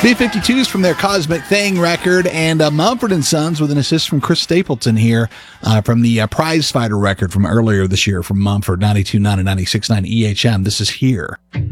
B-52s from their Cosmic Thing record, and Mumford & Sons with an assist from Chris Stapleton here from the Prize Fighter record from earlier this year from Mumford, 92.9 and 96.9 EHM. This is Here.